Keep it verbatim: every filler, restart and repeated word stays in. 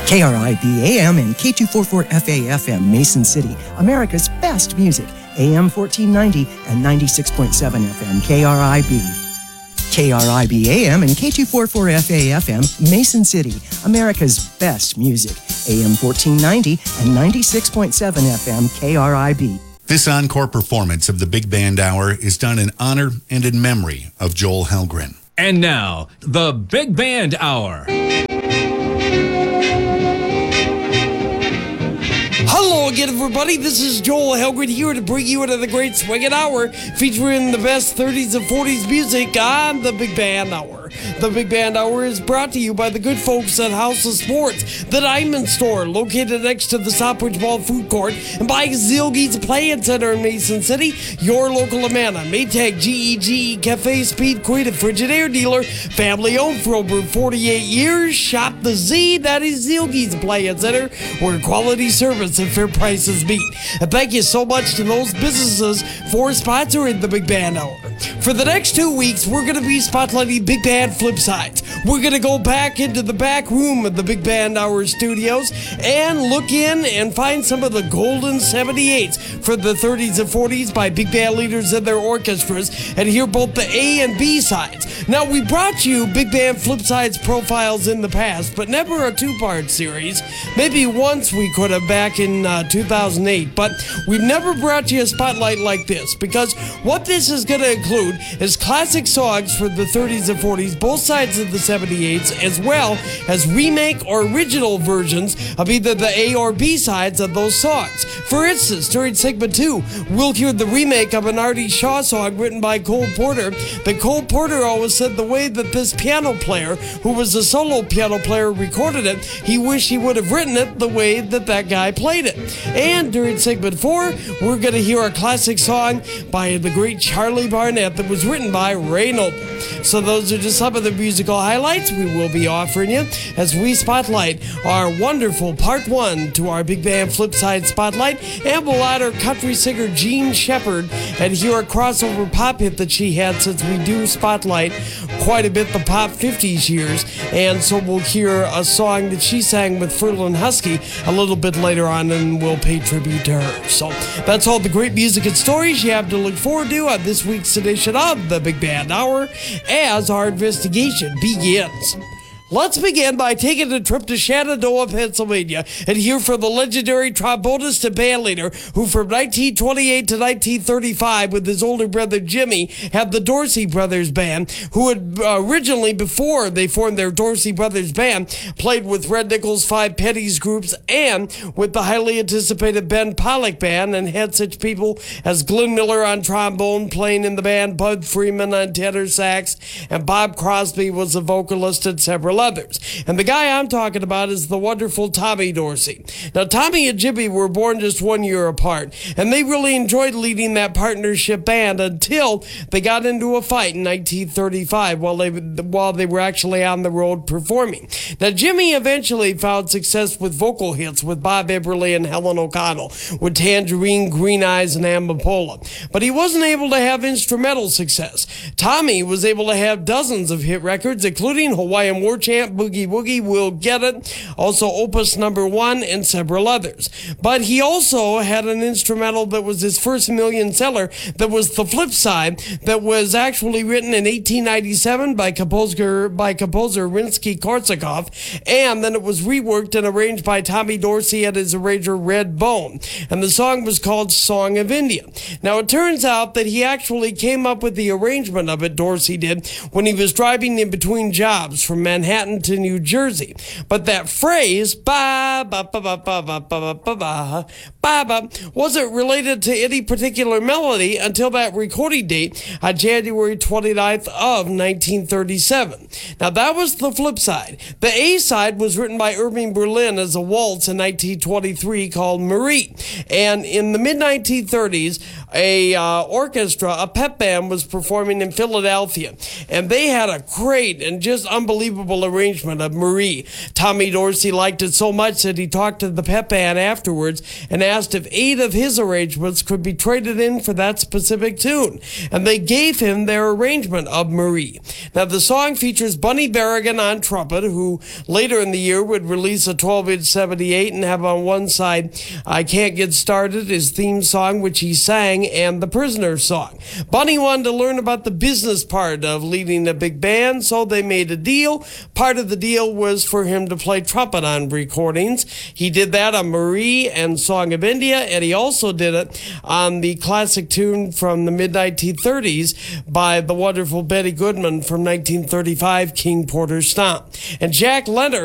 K R I B A M and K two forty-four F A F M, Mason City, America's best music, A M fourteen ninety and ninety-six point seven F M, K R I B. K R I B A M and K two forty-four F A F M, Mason City, America's best music, A M fourteen ninety and ninety-six point seven F M, K R I B. This encore performance of the Big Band Hour is done in honor and in memory of Joel Helgren. And now, the Big Band Hour. Hello again, everybody. This is Joel Helgren here to bring you another great swinging hour featuring the best thirties and forties music on the Big Band Hour. The Big Band Hour is brought to you by the good folks at House of Sports, the Diamond Store, located next to the Stockbridge Mall Food Court, and by Zilgi's Playing Center in Mason City, your local Amana, Maytag, G E G, Cafe Speed, Queen, and Frigidaire dealer, family owned for over forty-eight years. Shop the Z, that is Zilgi's Playing Center, where quality service and fair prices meet. And thank you so much to those businesses for sponsoring the Big Band Hour. For the next two weeks, we're going to be spotlighting Big Band flip sides. We're going to go back into the back room of the Big Band Hour studios and look in and find some of the golden seventy-eights for the thirties and forties by big band leaders and their orchestras, and hear both the A and B sides. Now, we brought you Big Band flip sides profiles in the past, but never a two-part series. Maybe once we could have back in uh, two thousand eight, but we've never brought you a spotlight like this, because what this is going to include is classic songs for the thirties and forties, both sides of the seventy-eights, as well as remake or original versions of either the A or B sides of those songs. For instance, during segment two, we'll hear the remake of an Artie Shaw song written by Cole Porter. But Cole Porter always said the way that this piano player, who was a solo piano player, recorded it, he wished he would have written it the way that that guy played it. And during segment four, we're going to hear a classic song by the great Charlie Barnett that was written by Ray Noble. So those are just some of the musical highlights we will be offering you as we spotlight our wonderful part one to our Big Band Flipside Spotlight, and we'll honor country singer Jean Shepard and hear a crossover pop hit that she had, since we do spotlight quite a bit the pop fifties years, and so we'll hear a song that she sang with Ferlin Husky a little bit later on, and we'll pay tribute to her. So that's all the great music and stories you have to look forward to on this week's edition of the Big Band Hour as our investigation begins. Let's begin by taking a trip to Shenandoah, Pennsylvania, and hear from the legendary trombonist and bandleader who from nineteen twenty-eight to nineteen thirty-five with his older brother Jimmy had the Dorsey Brothers Band, who had uh, originally, before they formed their Dorsey Brothers Band, played with Red Nichols Five Pennies groups and with the highly anticipated Ben Pollock Band, and had such people as Glenn Miller on trombone playing in the band, Bud Freeman on tenor sax, and Bob Crosby was the vocalist, and several others. And the guy I'm talking about is the wonderful Tommy Dorsey. Now, Tommy and Jimmy were born just one year apart, and they really enjoyed leading that partnership band until they got into a fight in nineteen thirty-five while they while they were actually on the road performing. Now, Jimmy eventually found success with vocal hits with Bob Eberly and Helen O'Connell, with Tangerine, Green Eyes, and Amapola. But he wasn't able to have instrumental success. Tommy was able to have dozens of hit records, including Hawaiian War Chant, Boogie Woogie, We'll Get It, also Opus Number One, and several others. But he also had an instrumental that was his first million seller, that was the flip side, that was actually written in eighteen ninety-seven by composer by composer Rimsky-Korsakov, and then it was reworked and arranged by Tommy Dorsey and his arranger Red Bone. And the song was called Song of India. Now, it turns out that he actually came up with the arrangement of it, Dorsey did, when he was driving in between jobs from Manhattan to New Jersey. But that phrase, ba ba ba ba ba ba ba ba ba ba ba, wasn't related to any particular melody until that recording date on January twenty-ninth of nineteen thirty-seven. Now, that was the flip side. The A side was written by Irving Berlin as a waltz in nineteen twenty-three called Marie. And in the mid nineteen thirties, a uh, orchestra, a pep band, was performing in Philadelphia, and they had a great and just unbelievable arrangement of Marie. Tommy Dorsey liked it so much that he talked to the pep band afterwards and asked if eight of his arrangements could be traded in for that specific tune. And they gave him their arrangement of Marie. Now, the song features Bunny Berrigan on trumpet, who later in the year would release a twelve-inch seventy-eight and have on one side I Can't Get Started, his theme song, which he sang, and the Prisoner song. Bunny wanted to learn about the business part of leading a big band, so they made a deal. Part of the deal was for him to play trumpet on recordings. He did that on Marie and Song of India, and he also did it on the classic tune from the mid nineteen thirties by the wonderful Betty Goodman from nineteen thirty-five, King Porter Stomp. And Jack Leonard